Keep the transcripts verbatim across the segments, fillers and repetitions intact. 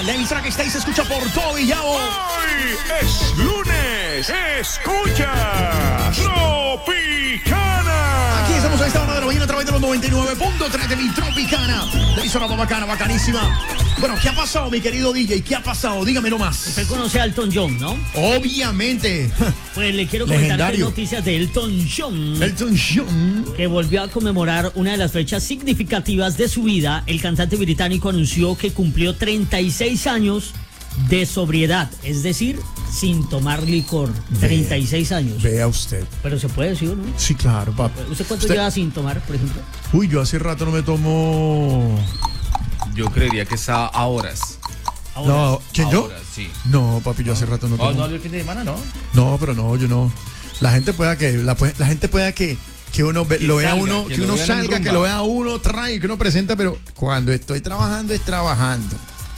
La emisora que está ahí se escucha por todo Villavo. ¡Hoy es lunes! ¡Escucha! ¡Tropicana! Aquí estamos a esta hora de la mañana a través de los noventa y nueve punto tres de mi Tropicana. La emisora más bacana, bacanísima. Bueno, ¿qué ha pasado, mi querido D J? ¿Qué ha pasado? Dígame nomás. Usted conoce a Elton John, ¿no? Obviamente. Pues le quiero comentar tres Legendario. noticias de Elton John, Elton John. que volvió a conmemorar una de las fechas significativas de su vida. El cantante británico anunció que cumplió treinta y seis años de sobriedad, es decir, sin tomar licor. treinta y seis años. Vea usted. Pero se puede, ¿sí o no? Sí, claro, papi. ¿Usted cuánto Usted- lleva sin tomar, por ejemplo? Uy, yo hace rato no me tomo... Yo creería que está a horas. Ahora. No, ¿quién yo? Horas, sí. No, papi, yo hace rato no Oh, tomo. no, el fin de semana, ¿no? No, pero no, yo no. La gente pueda que la, pue- la gente pueda que que uno ve- Que lo vea salga, uno, que que, lo uno vean en salga, que rumba. lo vea uno, trae, que uno presenta, pero cuando estoy trabajando es trabajando.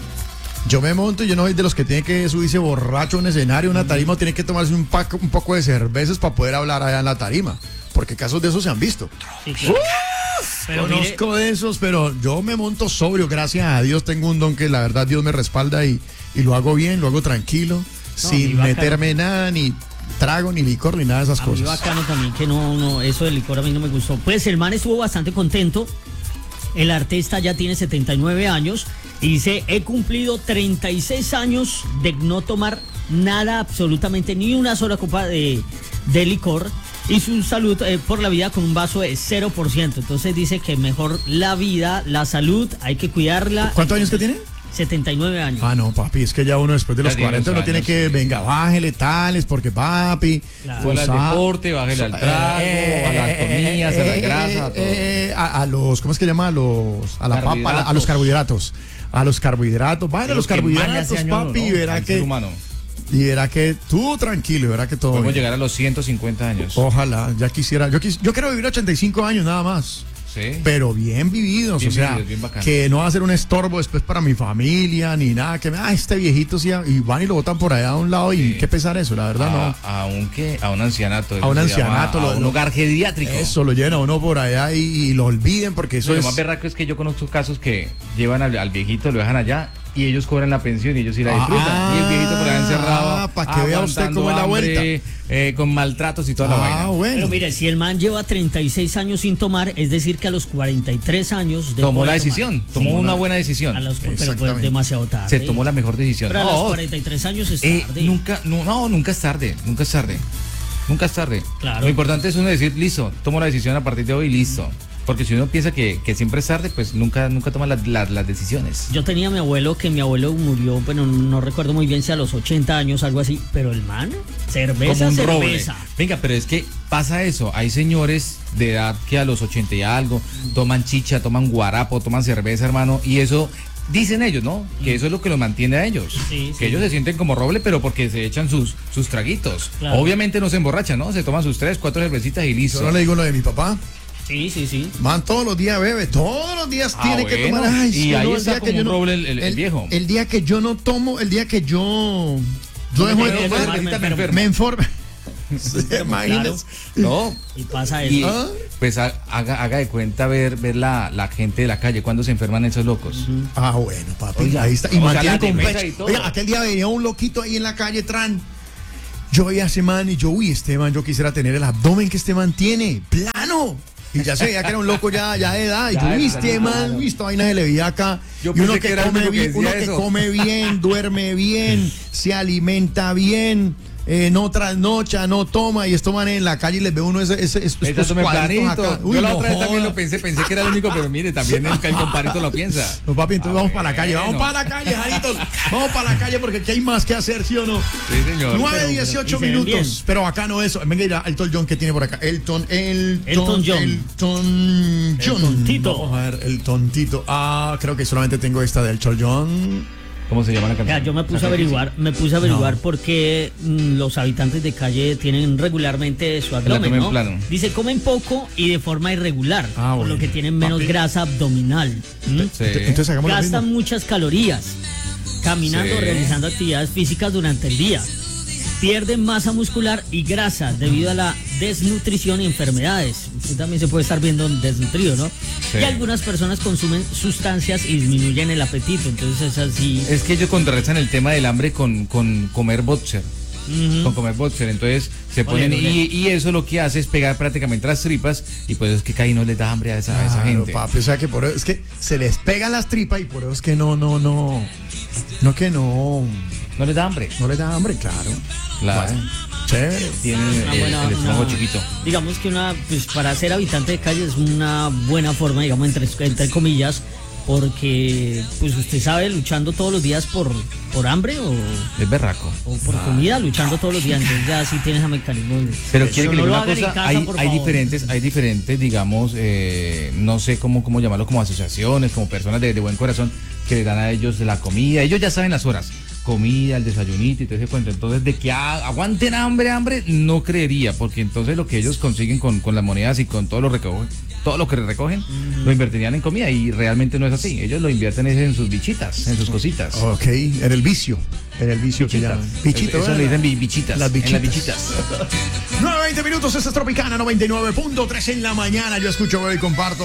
Yo me monto y yo no soy de los que tiene que subirse borracho a un escenario, una tarima, o tiene que tomarse un, paco- un poco de cervezas para poder hablar allá en la tarima. Porque casos de esos se han visto. Sí, claro. Pero mire, Conozco de esos, pero yo me monto sobrio, gracias a Dios tengo un don que la verdad Dios me respalda y, y lo hago bien, lo hago tranquilo, sin mi bacano. meterme nada, ni trago, ni licor, ni nada de esas a mí cosas. bacano también, que no, no, eso del licor a mí no me gustó. Pues el man estuvo bastante contento. El artista ya tiene setenta y nueve años y dice, he cumplido treinta y seis años de no tomar nada, absolutamente ni una sola copa de, de licor, y su salud eh, por la vida con un vaso de cero por ciento. Entonces dice que mejor la vida, la salud, hay que cuidarla. ¿Cuántos años que tiene? setenta y nueve años. Ah, no, papi, es que ya uno después de Ya los tiene cuarenta unos uno tiene años, que, sí. venga, bájele tales, porque papi... Claro. Fuera al sa- deporte, bájale al trago, a las comidas, a la grasa, a todo. eh, a, a los, ¿cómo es que llama? A los, a la papa, a, la- a los carbohidratos. A los carbohidratos, bájale a los Lo que más le carbohidratos, hace daño, papi, ¿no? y verá al ser que, humano. y verá que tú tranquilo, y verá que todo Podemos bien. llegar a los ciento cincuenta años. Ojalá, ya quisiera, yo, quis- yo quiero vivir ochenta y cinco años nada más. Sí. Pero bien vividos, Bien o sea, vividos, bien bacanos. que no va a ser un estorbo después para mi familia, ni nada, que me, ah, este viejito sí, y van y lo botan por allá a un lado, y Sí. qué pesar eso, la verdad, no. a, a un qué? A un ancianato. eso A un se ancianato, llama, lo- a un lo- hogar geriátrico. Eso lo llena uno por allá y, y lo olviden, porque eso Lo es... más berraco es que yo conozco casos que llevan al, al viejito, lo dejan allá y ellos cobran la pensión y ellos sí la disfrutan. Ah, y el viejito por allá encerrado. pa' que vea usted aguantando cómo es la hambre, vuelta. eh, con maltratos y toda la Ah, vaina. bueno. Pero mire, si el man lleva treinta y seis años sin tomar, es decir que a los cuarenta y tres años dejó Tomó de la tomar. decisión, tomó Sí, una no, buena decisión. a los- pero fue Exactamente. demasiado tarde. Se tomó la mejor decisión. Pero a los No, cuarenta y tres años es eh, tarde. nunca, no, no, nunca es tarde, nunca es tarde. Nunca es tarde. Claro. Lo importante es uno decir, listo, tomo la decisión a partir de hoy, listo. Porque si uno piensa que, que siempre es tarde, pues nunca, nunca toma las, las, las decisiones. Yo tenía a mi abuelo, que mi abuelo murió, bueno, no recuerdo muy bien si a los ochenta años, algo así, pero el man, cerveza, Como un roble. cerveza. Venga, pero es que pasa eso. Hay señores de edad que a los ochenta y algo toman chicha, toman guarapo, toman cerveza, hermano, y eso dicen ellos, ¿no? Que eso es lo que los mantiene a ellos. Sí, que sí. ellos se sienten como roble, pero porque se echan sus, sus traguitos. Claro. Obviamente no se emborrachan, ¿no? Se toman sus tres, cuatro cervecitas y listo. Yo no le digo lo de mi papá. Sí, sí, sí. Man, todos los días bebe, todos los días Ah, tiene que bueno. tomar. Ay, Y sí, ahí no, el está día como que yo un no- roble el- el- el viejo. El día que yo no tomo, el día que yo. Yo dejo de me- tomar, me- me- me- me informo. Imagínese. No. Y pasa Y eso. ¿Ah? pues ha- haga, haga de cuenta ver, ver la, la gente de la calle cuando se enferman esos locos. Ah, bueno, papi, Oiga, ahí está. Y o sea, mantiene la con defensa pecho. y todo. Oiga, aquel día venía un loquito ahí en la calle, Tran. Yo veía a ese man y yo, uy, este man, yo quisiera tener el abdomen que este man tiene, plano. Y ya se veía que era un loco ya, ya de edad. Y Ya yo, de uy, edad, este man, claro. uy, esta vaina se le veía acá. Yo y uno pensé que, que era el come único que bien, uno decía que eso. come bien, duerme bien, se alimenta bien. Eh, no trasnocha, no toma, y esto man en la calle y les ve uno ese, ese, esos Está estos cuadritos planito. acá. Uy, Yo la no otra vez también joda. lo pensé, pensé que era el único, pero mire, también el, el comparito lo piensa. No, papi, entonces Ah, vamos para la calle, vamos bueno. para la calle, Jaritos. Vamos para la calle porque aquí hay más que hacer, ¿sí o no? Sí, señor. nueve dieciocho y se ven minutos. bien. Pero acá no eso. Venga, mira, Elton John que tiene por acá. Elton, Elton, Elton John. Elton John. El tontito. Vamos a ver, el tontito. Ah, creo que solamente tengo esta de Elton John. ¿Cómo se llama la canción? Ya, yo me puse a averiguar, me puse a averiguar por qué mm, los habitantes de calle tienen regularmente su abdomen, abdomen ¿no? plano. Dice, comen poco y de forma irregular, Ah, por bueno. lo que tienen menos Papi. grasa abdominal. ¿m? Sí. Entonces hagamos lo Gastan mismo. muchas calorías caminando, Sí. realizando actividades físicas durante el día. Pierden masa muscular y grasa debido a la desnutrición y enfermedades. Usted también se puede estar viendo desnutrido, ¿no? Sí. Y algunas personas consumen sustancias y disminuyen el apetito, entonces es así. Es que ellos contrarrestan el tema del hambre con, con comer boxer. Ujú. Con comer boxer, entonces se ponen Ole, ole. y, y eso lo que hace es pegar prácticamente las tripas y pues es que casi no les da hambre a esa, a esa Claro, gente. papi, o sea que por eso es que se les pegan las tripas y por eso es que no, no, no, no que no, No les da hambre. no les da hambre, claro. Claro. Bueno, chévere. Tienen Una el, buena- el estómago una- chiquito. Digamos que una, pues para ser habitante de calle es una buena forma, digamos, entre, entre comillas, porque pues usted sabe, luchando todos los días por, por hambre o, Es berraco. o por comida, luchando todos los días, entonces ya sí tienes a mecanismo. de- Pero eso quiere que no le lo diga una hagan en cosa, casa, hay, por hay favor. diferentes, hay diferentes, digamos, eh, no sé cómo, cómo llamarlo, como asociaciones, como personas de, de buen corazón que le dan a ellos la comida, ellos ya saben las horas, comida, el desayunito y todo ese cuento, entonces de que ah, aguanten hambre, hambre, no creería, porque entonces lo que ellos consiguen con, con las monedas y con todo lo recogen, todo lo que recogen, lo invertirían en comida y realmente no es así, ellos lo invierten es en sus bichitas, en sus cositas. Ok, en el vicio, en el vicio que Bichitas. llaman. Bichito, Eso ¿verdad? le dicen bi- bichitas. Las en bichitas. las bichitas. nueve veinte minutos, esta es Tropicana noventa y nueve punto tres en la mañana. Yo escucho, veo y comparto.